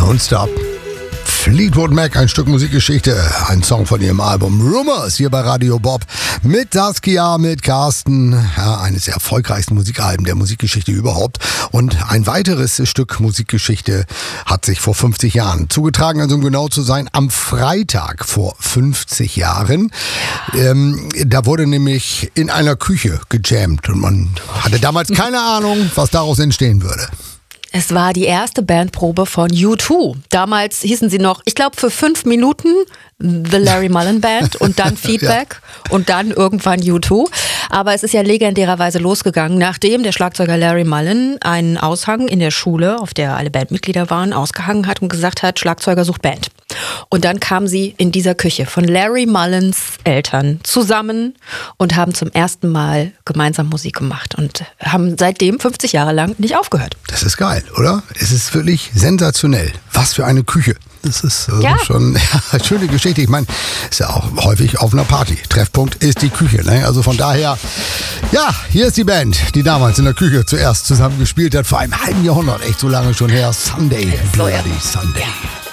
Don't Stop. Fleetwood Mac, ein Stück Musikgeschichte, ein Song von ihrem Album Rumors hier bei Radio Bob mit Saskia, mit Carsten, ja, eines der erfolgreichsten Musikalben der Musikgeschichte überhaupt. Und ein weiteres Stück Musikgeschichte hat sich vor 50 Jahren zugetragen, also um genau zu sein, am Freitag vor 50 Jahren. Da wurde nämlich in einer Küche gejammt und man hatte damals keine Ahnung, was daraus entstehen würde. Es war die erste Bandprobe von U2. Damals hießen sie noch, ich glaube für 5 Minuten The Larry Mullen Band und dann Feedback und dann irgendwann U2. Aber es ist ja legendärerweise losgegangen, nachdem der Schlagzeuger Larry Mullen einen Aushang in der Schule, auf der alle Bandmitglieder waren, ausgehangen hat und gesagt hat, Schlagzeuger sucht Band. Und dann kamen sie in dieser Küche von Larry Mullens Eltern zusammen und haben zum ersten Mal gemeinsam Musik gemacht und haben seitdem 50 Jahre lang nicht aufgehört. Das ist geil, oder? Es ist wirklich sensationell. Was für eine Küche. Das ist schon eine schöne Geschichte. Ich meine, ist ja auch häufig auf einer Party. Treffpunkt ist die Küche. Ne? Also von daher, ja, hier ist die Band, die damals in der Küche zuerst zusammen gespielt hat. Vor einem halben Jahrhundert, echt so lange schon her. Sunday, Bloody Sunday. Ja.